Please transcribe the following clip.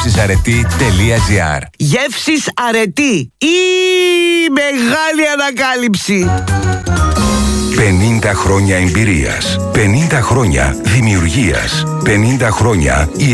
γευσισαρετή.gr. Γεύσεις Αρετή. Η μεγάλη ανακάλυψη. 50 χρόνια εμπειρίας, 50 χρόνια δημιουργίας, 50 χρόνια η